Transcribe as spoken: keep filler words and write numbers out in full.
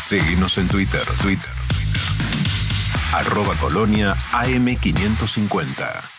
Seguinos en Twitter, Twitter, arroba Colonia A M quinientos cincuenta.